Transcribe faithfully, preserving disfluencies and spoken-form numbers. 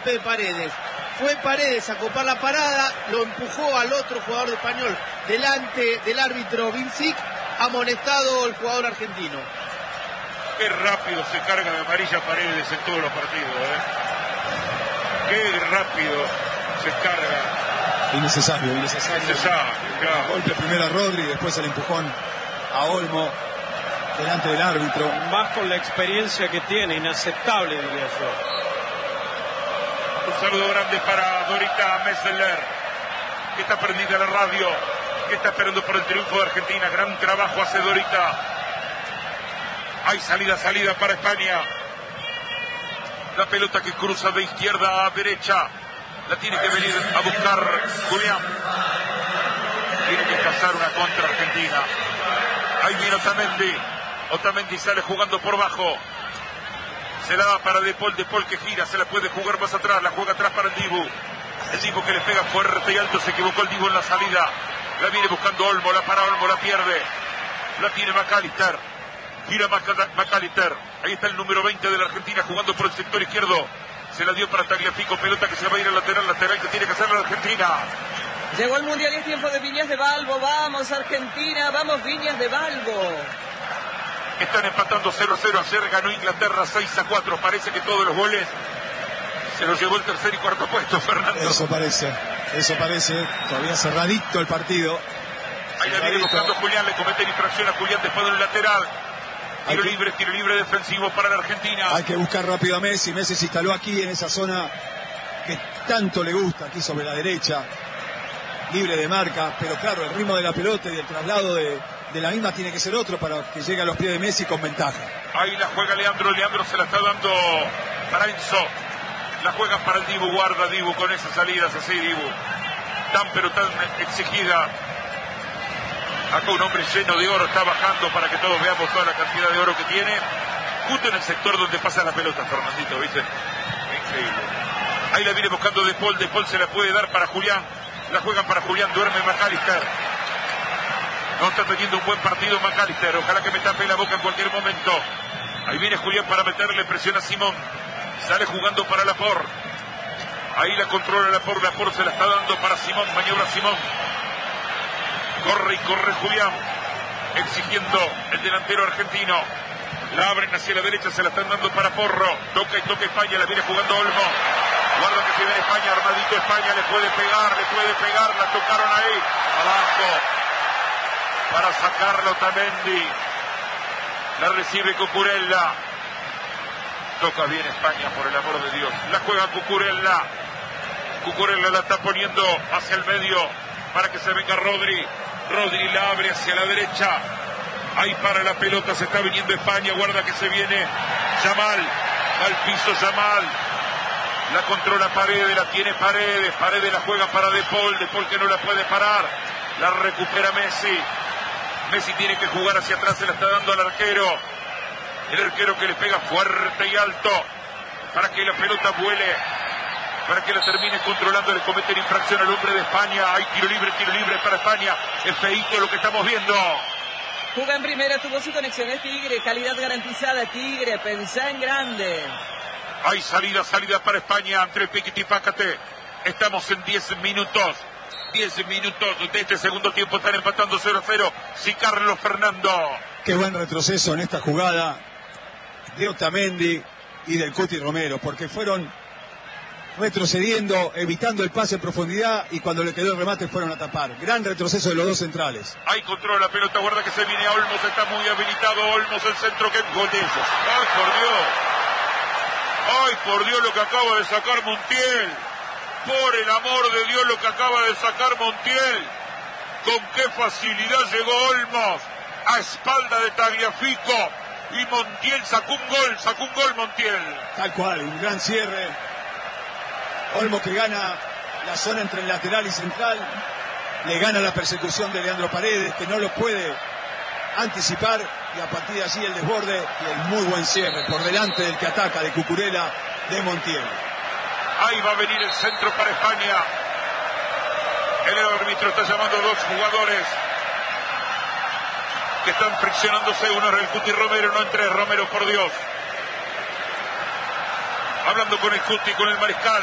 golpe de Paredes. Fue Paredes a copar la parada, lo empujó al otro jugador de Español delante del árbitro Vincic, amonestado el jugador argentino. Qué rápido se carga de amarilla Paredes en todos los partidos, ¿eh? Qué rápido se carga. Innecesario, innecesario. Innecesario, claro. Golpe primero a Rodri, después el empujón a Olmo delante del árbitro. Más con la experiencia que tiene, inaceptable diría yo. Un saludo grande para Dorita Messeler, que está prendida la radio, que está esperando por el triunfo de Argentina. Gran trabajo hace Dorita. Hay salida, salida para España. La pelota que cruza de izquierda a derecha. La tiene que venir a buscar Julián. Tiene que cazar una contra Argentina. Ahí viene Otamendi. Otamendi sale jugando por bajo. Se la da para De Paul, De Paul que gira, se la puede jugar más atrás, la juega atrás para el Dibu. El Dibu que le pega fuerte y alto, se equivocó el Dibu en la salida. La viene buscando Olmo, la para Olmo, la pierde. La tiene McAllister. Gira McAllister. Ahí está el número veinte de la Argentina jugando por el sector izquierdo. Se la dio para Tagliafico, pelota que se va a ir al lateral, lateral que tiene que hacer la Argentina. Llegó el Mundial y es tiempo de Viñas de Balbo. Vamos Argentina, vamos Viñas de Balbo. Están empatando cero a cero. Ayer ganó Inglaterra seis a cuatro. Parece que todos los goles se los llevó el tercer y cuarto puesto, Fernando. Eso parece, eso parece. Todavía cerradito el partido. Ahí la viene buscando Julián, le cometen infracción a Julián después del lateral. Tiro que... libre, tiro libre defensivo para la Argentina. Hay que buscar rápido a Messi. Messi se instaló aquí en esa zona que tanto le gusta, aquí sobre la derecha. Libre de marca, pero claro, el ritmo de la pelota y el traslado de, de la misma tiene que ser otro para que llegue a los pies de Messi con ventaja. Ahí la juega Leandro, Leandro se la está dando para Enzo. La juega para el Dibu, guarda Dibu con esas salidas así, Dibu. Tan pero tan exigida. Acá un hombre lleno de oro está bajando para que todos veamos toda la cantidad de oro que tiene. Justo en el sector donde pasa la pelota, Fernandito, ¿viste? Increíble. Ahí la viene buscando De Paul, De Paul se la puede dar para Julián. La juegan para Julián, duerme McAllister. No está teniendo un buen partido McAllister. Ojalá que me tape la boca en cualquier momento. Ahí viene Julián para meterle presión a Simón. Sale jugando para Laporte. Ahí la controla Laporte. Laporte se la está dando para Simón. Maniobra Simón. Corre y corre Julián. Exigiendo el delantero argentino. La abren hacia la derecha. Se la están dando para Porro. Toca y toca España. La viene jugando Olmo. Guarda que se viene España, armadito España, le puede pegar, le puede pegar, la tocaron ahí, abajo, para sacarlo Otamendi, la recibe Cucurella, toca bien España, por el amor de Dios, la juega Cucurella, Cucurella la está poniendo hacia el medio, para que se venga Rodri, Rodri la abre hacia la derecha, ahí para la pelota, se está viniendo España, guarda que se viene Yamal, al piso Yamal, la controla Paredes, la tiene Paredes, Paredes la juega para De Paul, De Paul que no la puede parar, la recupera Messi, Messi tiene que jugar hacia atrás, se la está dando al arquero, el arquero que le pega fuerte y alto, para que la pelota vuele, para que la termine controlando, le cometen infracción al hombre de España, hay tiro libre, tiro libre para España, es feíto lo que estamos viendo. Juega en primera, tuvo su conexión, es Tigre, calidad garantizada, Tigre, pensá en grande. Hay salida, salida para España, entre Piquet y Pácate. Estamos en diez minutos. diez minutos de este segundo tiempo. Están empatando cero a cero. Sí, Carlos Fernando. Qué buen retroceso en esta jugada de Otamendi y del Cuti Romero, porque fueron retrocediendo, evitando el pase en profundidad y cuando le quedó el remate fueron a tapar. Gran retroceso de los dos centrales. Ahí controla la pelota, guarda que se viene a Olmos, está muy habilitado Olmos, el centro que gol de ellos. ¡Ay, por Dios! ¡Ay, por Dios lo que acaba de sacar Montiel! ¡Por el amor de Dios lo que acaba de sacar Montiel! ¡Con qué facilidad llegó Olmos! A espalda de Tagliafico. Y Montiel sacó un gol, sacó un gol Montiel. Tal cual, un gran cierre. Olmo que gana la zona entre el lateral y central. Le gana la persecución de Leandro Paredes, que no lo puede anticipar, y a partir de allí el desborde y el muy buen cierre por delante del que ataca, de Cucurella, de Montiel. Ahí va a venir el centro para España. El árbitro está llamando a dos jugadores que están friccionándose, uno es el Cuti Romero, no entre Romero, por Dios. Hablando con el Cuti, con el mariscal.